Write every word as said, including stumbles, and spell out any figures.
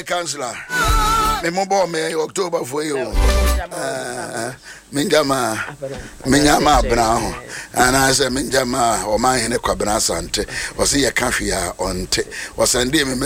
councillor. Me mobile me October for you. Minjama Minyama Brown. And I said Minjama or my in a Quabana Sante. Was he a cafe on te was Sunday